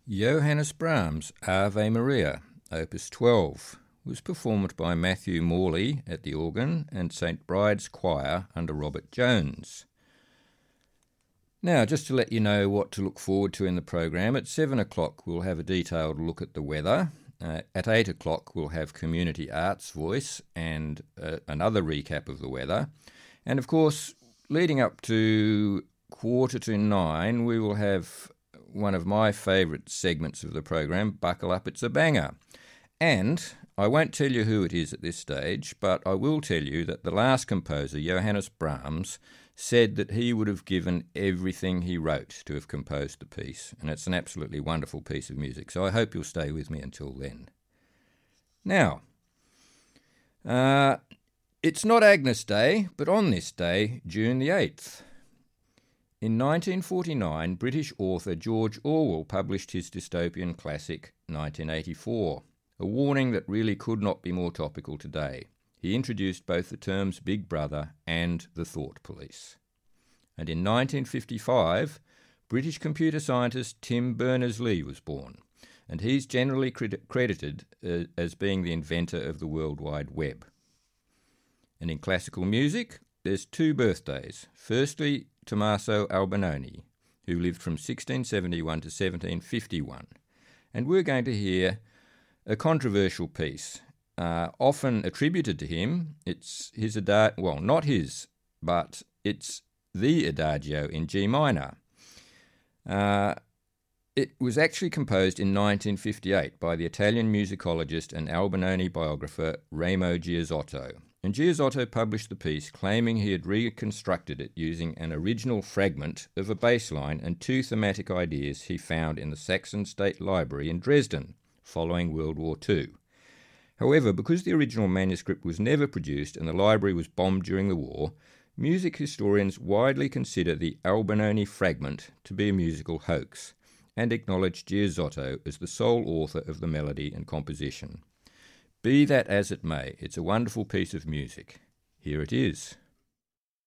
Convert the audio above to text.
Johannes Brahms' Ave Maria, Opus 12, was performed by Matthew Morley at the organ and St Bride's Choir under Robert Jones. Now, just to let you know what to look forward to in the program, at 7 o'clock we'll have a detailed look at the weather. At 8 o'clock we'll have Community Arts Voice and another recap of the weather. And of course, leading up to 8:45, we will have one of my favourite segments of the program, Buckle Up, It's a Banger. And I won't tell you who it is at this stage, but I will tell you that the last composer, Johannes Brahms, said that he would have given everything he wrote to have composed the piece, and it's an absolutely wonderful piece of music, so I hope you'll stay with me until then. Now, it's not Agnes Day, but on this day, June the 8th, in 1949, British author George Orwell published his dystopian classic 1984, a warning that really could not be more topical today. He introduced both the terms Big Brother and the Thought Police. And in 1955, British computer scientist Tim Berners-Lee was born, and he's generally credited as being the inventor of the World Wide Web. And in classical music, there's two birthdays. Firstly, Tommaso Albinoni, who lived from 1671 to 1751. And we're going to hear a controversial piece, often attributed to him. It's his not his, but it's the Adagio in G minor. It was actually composed in 1958 by the Italian musicologist and Albinoni biographer Remo Giazzotto. And Giazzotto published the piece claiming he had reconstructed it using an original fragment of a bass line and two thematic ideas he found in the Saxon State Library in Dresden following World War II. However, because the original manuscript was never produced and the library was bombed during the war, music historians widely consider the Albinoni fragment to be a musical hoax and acknowledge Giazzotto as the sole author of the melody and composition. Be that as it may, it's a wonderful piece of music. Here it is.